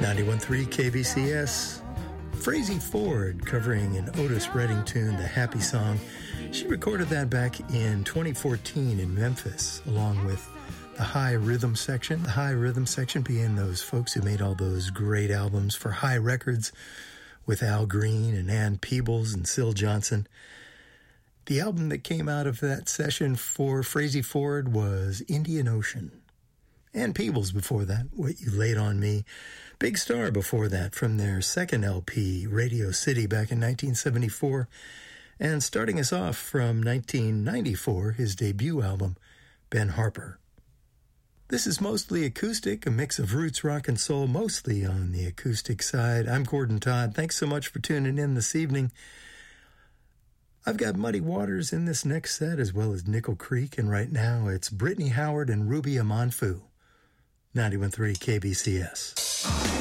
91.3 KBCS. Frazey Ford covering an Otis Redding tune, The Happy Song. She recorded that back in 2014 in Memphis, along with the High Rhythm Section. The High Rhythm Section being those folks who made all those great albums for High Records with Al Green and Ann Peebles and Syl Johnson. The album that came out of that session for Frazey Ford was Indian Ocean. Ann Peebles before that, What You Laid on Me. Big Star before that from their second LP, Radio City, back in 1974. And starting us off from 1994, his debut album, Ben Harper. This is mostly acoustic, a mix of roots, rock, and soul, mostly on the acoustic side. I'm Gordon Todd. Thanks so much for tuning in this evening. I've got Muddy Waters in this next set, as well as Nickel Creek, and right now it's Brittany Howard and Ruby Amanfu. 91.3 KBCS.